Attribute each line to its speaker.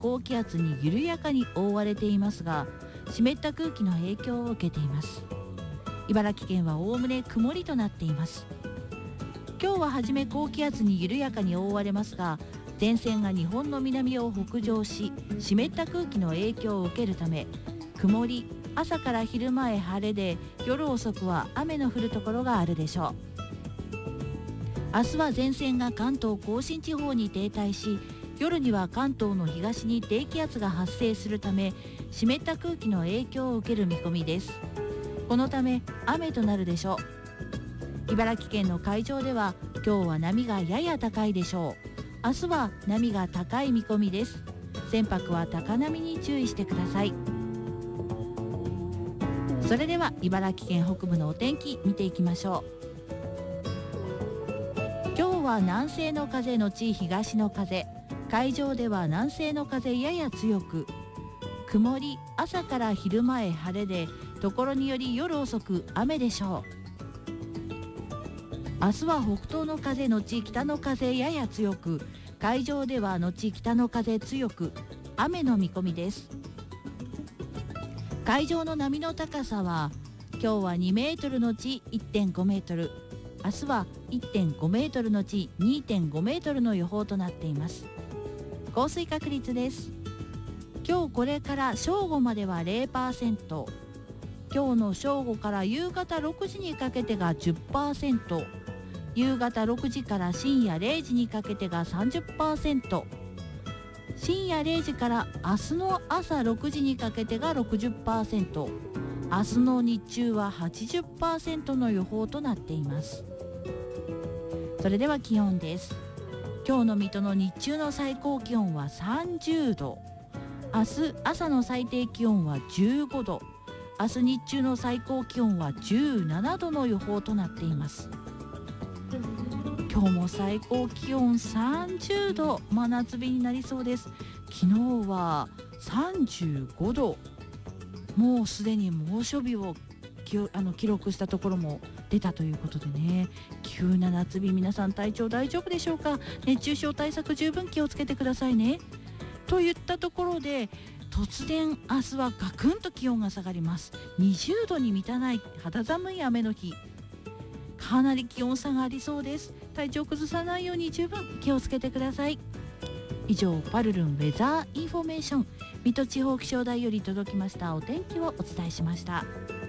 Speaker 1: 高気圧に緩やかに覆われていますが、湿った空気の影響を受けています。茨城県はおおむね曇りとなっています。今日ははじめ高気圧に緩やかに覆われますが、前線が日本の南を北上し、湿った空気の影響を受けるため、曇り、朝から昼前晴れで、夜遅くは雨の降るところがあるでしょう。明日は前線が関東甲信地方に停滞し、夜には関東の東に低気圧が発生するため、湿った空気の影響を受ける見込みです。このため雨となるでしょう。茨城県の海上では今日は波がやや高いでしょう。明日は波が高い見込みです。船舶は高波に注意してください。それでは茨城県北部のお天気見ていきましょう。今日は南西の風のち東の風、海上では南西の風やや強く、曇り、朝から昼前晴れで、ところにより夜遅く雨でしょう。明日は北東の風のち北の風やや強く、海上では後北の風強く、雨の見込みです。海上の波の高さは今日は2メートルのち 1.5 メートル、明日は 1.5 メートルのち 2.5 メートルの予報となっています。降水確率です。今日これから正午までは 0%、 今日の正午から夕方6時にかけてが 10%、 夕方6時から深夜0時にかけてが 30%、 深夜0時から明日の朝6時にかけてが 60%、 明日の日中は 80% の予報となっています。それでは気温です。今日の水戸の日中の最高気温は30度、明日朝の最低気温は15度、明日日中の最高気温は17度の予報となっています。今日も最高気温30度、真夏日になりそうです。昨日は35度、もうすでに猛暑日を記録したところも出たということでね、急な夏日、皆さん体調大丈夫でしょうか。熱中症対策十分気をつけてくださいね。といったところで、突然明日はガクンと気温が下がります。20度に満たない肌寒い雨の日、かなり気温差がありそうです。体調崩さないように十分気をつけてください。以上、パルルンウェザーインフォメーション、水戸地方気象台より届きましたお天気をお伝えしました。